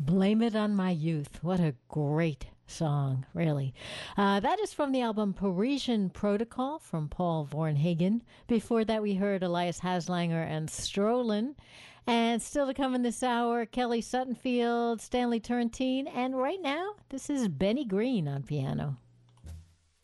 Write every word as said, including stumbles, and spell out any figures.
Blame It on My Youth. What a great song, really. Uh, that is from the album Parisian Protocol from Paul Vornhagen. Before that, we heard Elias Haslanger and Strolin. And still to come in this hour, Kelly Suttonfield, Stanley Turrentine. And right now, this is Benny Green on piano.